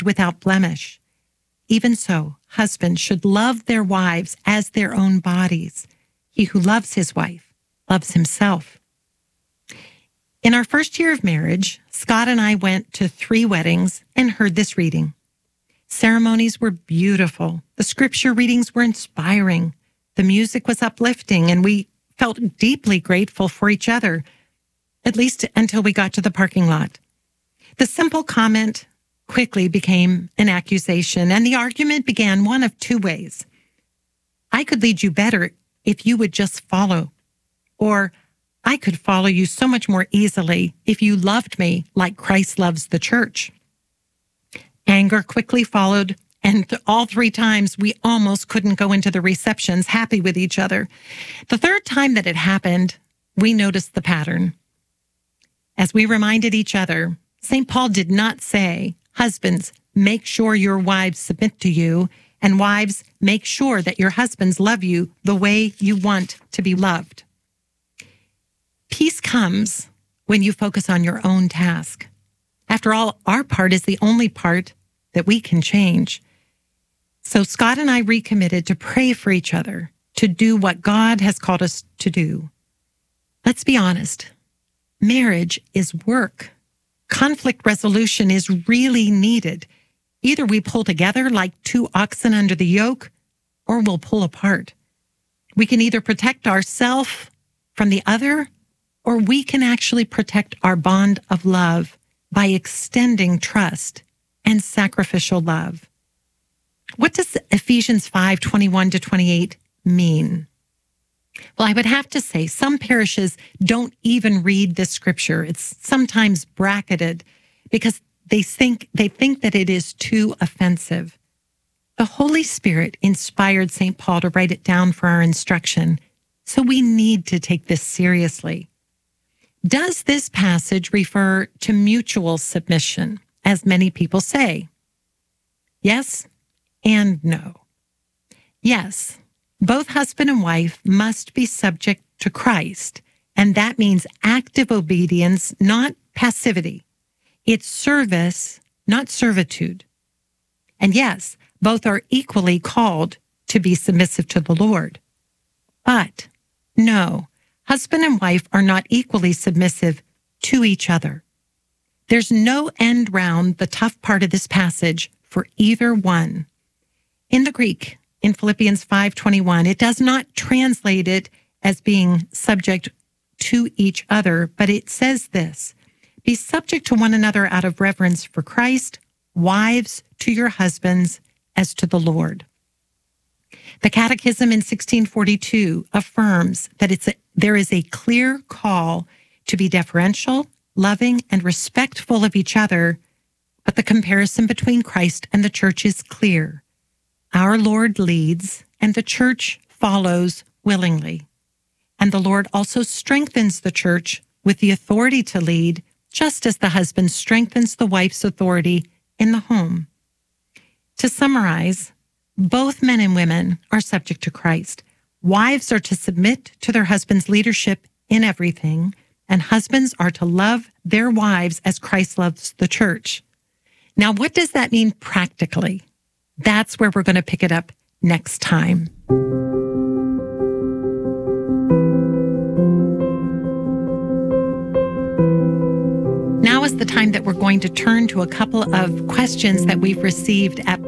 kept without blemish. Even so, husbands should love their wives as their own bodies. He who loves his wife loves himself. In our first year of marriage, Scott and I went to 3 weddings and heard this reading. Ceremonies were beautiful. The scripture readings were inspiring. The music was uplifting, and we felt deeply grateful for each other, at least until we got to the parking lot. The simple comment quickly became an accusation, and the argument began one of 2 ways. I could lead you better if you would just follow, or I could follow you so much more easily if you loved me like Christ loves the church. Anger quickly followed, and all 3 times we almost couldn't go into the receptions happy with each other. The 3rd time that it happened, we noticed the pattern. As we reminded each other, St. Paul did not say, husbands, make sure your wives submit to you, and wives, make sure that your husbands love you the way you want to be loved. Peace comes when you focus on your own task. After all, our part is the only part that we can change. So Scott and I recommitted to pray for each other, to do what God has called us to do. Let's be honest. Marriage is work. Conflict resolution is really needed. Either we pull together like 2 oxen under the yoke, or we'll pull apart. We can either protect ourselves from the other, or we can actually protect our bond of love by extending trust and sacrificial love. What does Ephesians 5:21-28 mean? Well, I would have to say some parishes don't even read this scripture. It's sometimes bracketed because they think that it is too offensive. The Holy Spirit inspired St. Paul to write it down for our instruction, so we need to take this seriously. Does this passage refer to mutual submission, as many people say? Yes and no. Yes, both husband and wife must be subject to Christ, and that means active obedience, not passivity. It's service, not servitude. And yes, both are equally called to be submissive to the Lord. But no, husband and wife are not equally submissive to each other. There's no end round the tough part of this passage for either one. In the Greek, in Philippians 5:21, it does not translate it as being subject to each other, but it says this: be subject to one another out of reverence for Christ, wives to your husbands as to the Lord. The Catechism in 1642 affirms that there is a clear call to be deferential, loving, and respectful of each other, but the comparison between Christ and the church is clear. Our Lord leads, and the church follows willingly. And the Lord also strengthens the church with the authority to lead, just as the husband strengthens the wife's authority in the home. To summarize, both men and women are subject to Christ. Wives are to submit to their husband's leadership in everything, and husbands are to love their wives as Christ loves the church. Now, what does that mean practically? That's where we're going to pick it up next time. Now is the time that we're going to turn to a couple of questions that we've received at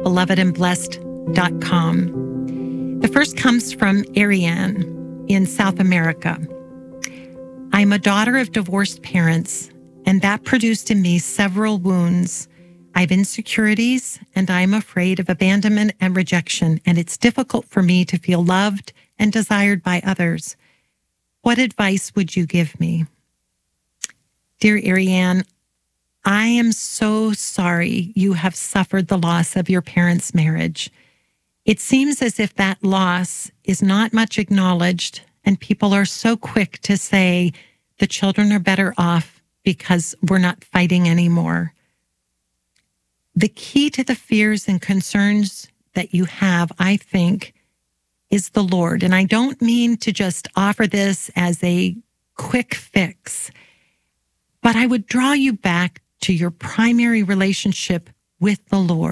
belovedandblessed.com. The first comes from Ariane in South America. I'm a daughter of divorced parents, and that produced in me several wounds. I have insecurities, and I'm afraid of abandonment and rejection, and it's difficult for me to feel loved and desired by others. What advice would you give me? Dear Ariane, I am so sorry you have suffered the loss of your parents' marriage. It seems as if that loss is not much acknowledged, and people are so quick to say the children are better off because we're not fighting anymore. The key to the fears and concerns that you have, I think, is the Lord. And I don't mean to just offer this as a quick fix, but I would draw you back to your primary relationship with the Lord.